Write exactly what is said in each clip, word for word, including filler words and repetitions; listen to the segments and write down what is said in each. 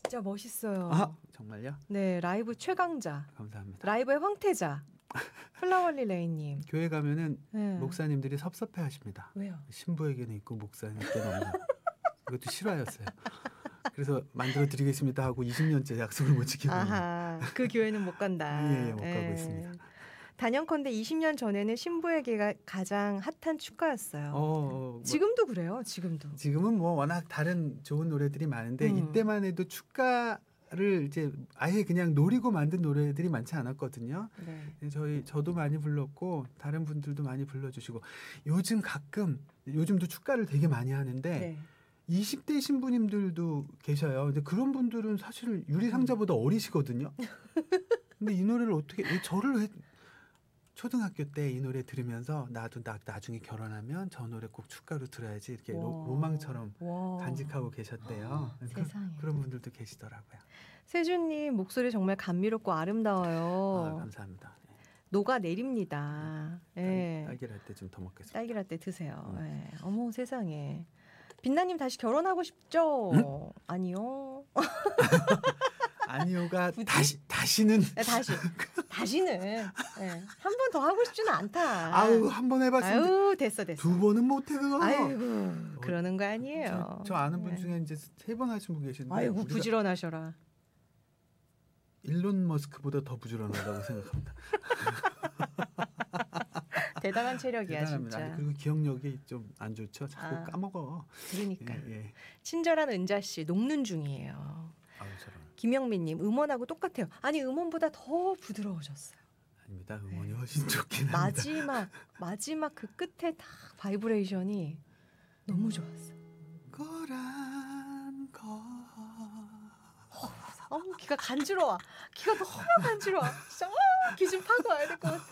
진짜 멋있어요. 아 정말요? 네, 라이브 최강자. 감사합니다. 라이브의 황태자. 플라워리 레이님. 교회 가면은 네. 목사님들이 섭섭해하십니다. 왜요? 신부에게는 있고 목사님께는 없는. 이것도 실화였어요. 그래서 만들어드리겠습니다 하고 이십 년째 약속을 못 지키고. 아하, 그 교회는 못 간다. 예, 예, 못 가고 있습니다. 단연컨대 이십 년 전에는 신부에게가 가장 핫한 축가였어요. 어, 어, 뭐, 지금도 그래요. 지금도. 지금은 뭐 워낙 다른 좋은 노래들이 많은데 음. 이때만 해도 축가를 이제 아예 그냥 노리고 만든 노래들이 많지 않았거든요. 네. 저희 저도 많이 불렀고 다른 분들도 많이 불러주시고 요즘 가끔 요즘도 축가를 되게 많이 하는데 네. 이십 대 신부님들도 계셔요. 근데 그런 분들은 사실 유리상자보다 어리시거든요. 근데 이 노래를 어떻게 왜 저를 왜 초등학교 때 이 노래 들으면서 나도 나, 나중에 결혼하면 저 노래 꼭 축가로 들어야지 이렇게 로, 로망처럼 와. 간직하고 계셨대요. 그, 세상에. 그런 분들도 계시더라고요. 세준님 목소리 정말 감미롭고 아름다워요. 아, 감사합니다. 네. 녹아 내립니다. 예. 딸기를 할 때 좀 더 먹겠습니다. 딸기라떼 드세요. 음. 예. 어머 세상에. 빛나님 다시 결혼하고 싶죠? 응? 아니요. 아니요가 굳이? 다시 다시는 네, 다시 다시는 예. 한 번 더 하고 싶지는 않다. 아우 한 번 해봤으면 아유 됐어 됐어. 두 번은 못해 그거. 아이고 그러는 거 아니에요. 저, 저 아는 분 네. 중에 이제 세 번 하신 분 계시는데 아이고 우리가 부지런하셔라. 일론 머스크보다 더 부지런하다고 생각합니다. 대단한 체력이야 대단합니다. 진짜. 아니, 그리고 기억력이 좀 안 좋죠. 자꾸 아. 까먹어. 그러니까 예, 예. 친절한 은자 씨 녹는 중이에요. 아우 저런. 김영민님 음원하고 똑같아요. 아니 음원보다 더 부드러우셨어요. 아닙니다. 음원이 훨씬 좋긴 합니다. 마지막 마지막 그 끝에 딱 바이브레이션이 너무 좋았어. 거란 거. 어우 귀가 간지러워. 귀가 너무 간지러워. 진짜 귀 좀 파고 와야 될 것 같아.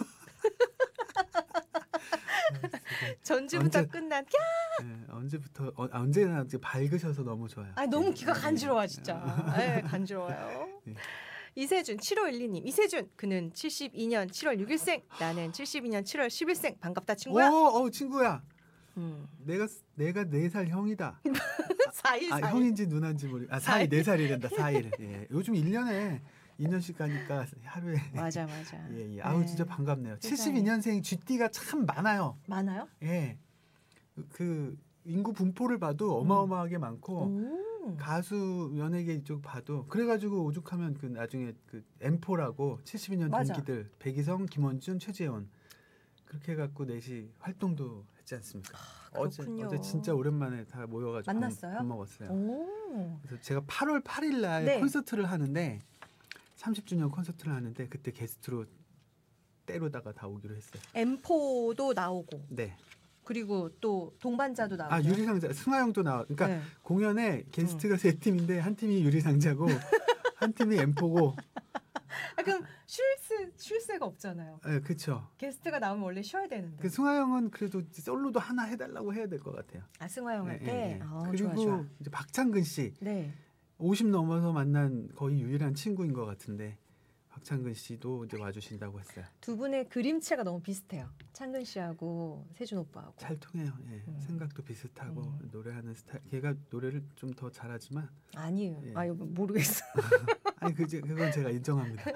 전주부터 언제- 끝난 캬. 네, 언제부터 어, 언제나 이제 밝으셔서 너무 좋아요. 아 너무 예, 귀가 예, 간지러워 예. 진짜. 네, 간지러워요. 예. 이세준 칠오일이 님. 이세준 그는 칠십이 년 칠월 육일생. 나는 칠십이 년 칠월 십일생. 반갑다 친구야. 오, 어, 친구야. 음. 내가 내가 네 살 형이다. 사일 아, 사일. 형인지 누나인지 모르. 아, 사일 네 살이 된다. 사일. 예. 요즘 일 년에 이 년씩 가니까 하루에 맞아 맞아. 예, 예. 아우 네. 진짜 반갑네요. 세상에. 칠십이 년생 쥐띠가 참 많아요. 많아요? 예. 그 인구 분포를 봐도 어마어마하게 많고 오. 가수 연예계 이쪽 봐도 그래가지고 오죽하면 그 나중에 그 엠포라고 칠십이 년 맞아. 동기들 백이성, 김원준, 최재훈 그렇게 해갖고 넷이 활동도 했지 않습니까? 어제 그렇군요. 어제 진짜 오랜만에 다 모여가지고 만났어요? 밥, 밥 먹었어요. 오. 그래서 제가 팔월 팔일 날 네. 콘서트를 하는데 삼십 주년 콘서트를 하는데 그때 게스트로 때로다가 다 오기로 했어요. 엠포도 나오고 네. 그리고 또 동반자도 나오고. 아 유리상자 승하영도 나와. 그러니까 네. 공연에 게스트가 세 팀인데 한 팀이 유리상자고 한 팀이 엠포고. 아, 그럼 쉴새 쉴새가 없잖아요. 네, 그렇죠. 게스트가 나오면 원래 쉬어야 되는데. 그 승하영은 그래도 솔로도 하나 해달라고 해야 될 것 같아요. 아 승화영 할 네, 때. 네, 네. 아, 그리고 좋아 좋아. 이제 박창근 씨 네. 오십 넘어서 만난 거의 유일한 친구인 것 같은데 박창근 씨도 이제 와주신다고 했어요. 두 분의 그림체가 너무 비슷해요. 창근 씨하고 세준 오빠하고. 잘 통해요. 예. 음. 생각도 비슷하고 음. 노래하는 스타일. 걔가 노래를 좀 더 잘하지만 아니에요. 예. 아 이거 모르겠어. 아니 그 그건 제가 인정합니다.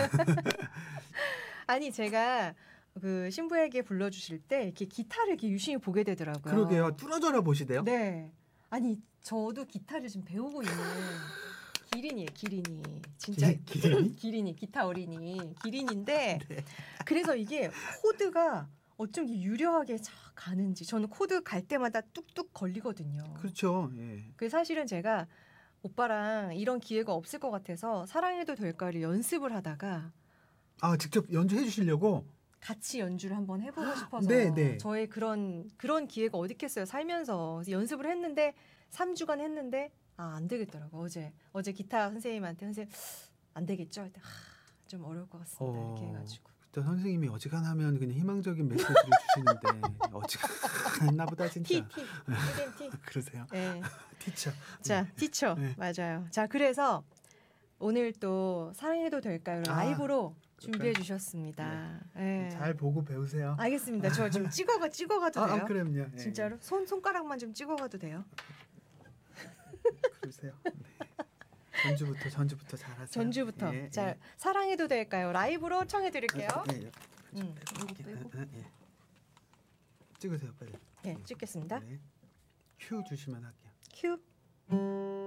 아니 제가 그 신부에게 불러주실 때 이렇게 기타를 이렇게 유심히 보게 되더라고요. 그러게요. 뚫어져라 보시대요. 네. 아니 저도 기타를 지금 배우고 있는 기린이에요. 기린이. 진짜 기- 기린이? 기린이 기타 어린이 기린인데 네. 그래서 이게 코드가 어쩜 이렇게 유려하게 잘 가는지 저는 코드 갈 때마다 뚝뚝 걸리거든요. 그렇죠. 예. 그 사실은 제가 오빠랑 이런 기회가 없을 것 같아서 사랑해도 될까를 연습을 하다가 아 직접 연주해 주시려고. 같이 연주를 한번 해보고 싶어서 네, 네. 저의 그런 그런 기회가 어디 있겠어요 살면서 그래서 연습을 했는데 삼 주간 했는데 아 안 되겠더라고 어제 어제 기타 선생님한테 선생님 안 되겠죠? 하, 좀 어려울 것 같습니다 어, 이렇게 해가지고 그때 선생님이 어지간하면 그냥 희망적인 메시지를 주시는데 어지간했나 보다 진짜. T T T T 그러세요. 네. 티처. 자 티처 네. 맞아요. 자 그래서 오늘 또 사랑해도 될까요? 아, 라이브로 준비해 그럴까요? 주셨습니다. 네. 잘 보고 배우세요. 알겠습니다. 저 지금 찍어가 찍어가도 아, 돼요? 아 그럼요. 예, 진짜로 손 손가락만 좀 찍어가도 돼요? 예. 그러세요. 네. 전주부터 전주부터 잘하세요. 전주부터. 예, 자, 예. 사랑해도 될까요? 라이브로 청해 드릴게요. 예, 예. 음, 빼고, 이거 빼고. 예, 예. 찍으세요 빨리. 네, 찍겠습니다. 네. 큐 주시면 할게요. 큐.